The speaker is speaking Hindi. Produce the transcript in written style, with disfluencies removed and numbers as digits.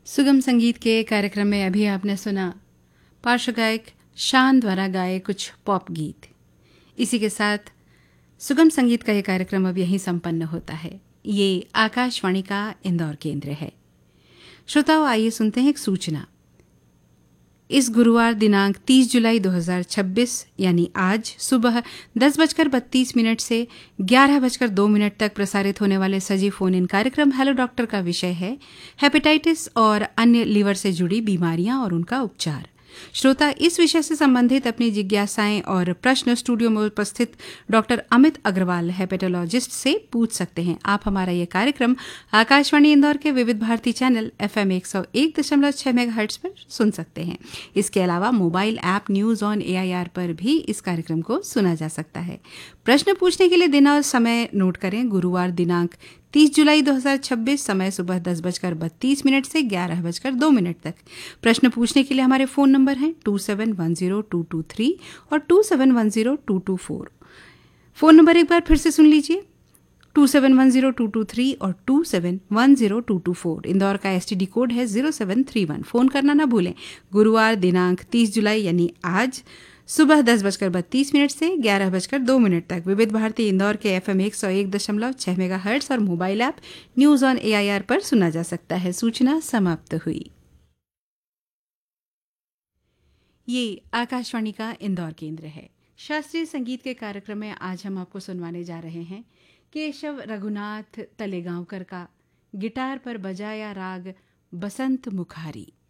सुगम संगीत के कार्यक्रम में अभी आपने सुना पार्श्व गायक शान द्वारा गाए कुछ पॉप गीत। इसी के साथ सुगम संगीत का ये कार्यक्रम अब यहीं संपन्न होता है। ये आकाशवाणी का इंदौर केंद्र है। श्रोताओं, आइए सुनते हैं एक सूचना। इस गुरुवार दिनांक 30 जुलाई 2026 यानी आज सुबह 10:32 से 11:02 तक प्रसारित होने वाले सजीव फोन इन कार्यक्रम हेलो डॉक्टर का विषय है हेपेटाइटिस और अन्य लीवर से जुड़ी बीमारियां और उनका उपचार। श्रोता इस विषय से संबंधित अपनी जिज्ञासाएं और प्रश्न स्टूडियो में उपस्थित डॉक्टर अमित अग्रवाल हेपेटोलॉजिस्ट से पूछ सकते हैं। आप हमारा ये कार्यक्रम आकाशवाणी इंदौर के विविध भारती चैनल FM 101.6 मेगाहर्ट्ज पर सुन सकते हैं। इसके अलावा mobile app news on AIR पर भी इस कार्यक्रम को सुना जा सकता है। प्रश्न पूछने के लिए दिन और समय नोट करें। गुरुवार दिनांक 30 जुलाई 2026 समय सुबह 10:32 से 11:02 तक। प्रश्न पूछने के लिए हमारे फ़ोन नंबर हैं 27102223 और 27102224। फ़ोन नंबर एक बार फिर से सुन लीजिए 27102223 और 27102224। इंदौर का STD कोड है 0731। फ़ोन करना ना भूलें। गुरुवार दिनांक 30 जुलाई यानी आज सुबह 10:32 से 11:02 तक विविध भारती इंदौर के FM 101.6 मेगाहर्ट्ज और mobile app news on AIR पर सुना जा सकता है। सूचना समाप्त हुई। ये आकाशवाणी का इंदौर केंद्र है। शास्त्रीय संगीत के कार्यक्रम में आज हम आपको सुनवाने जा रहे हैं केशव रघुनाथ तलेगांवकर का गिटार पर बजाया राग बसंत मुखारी।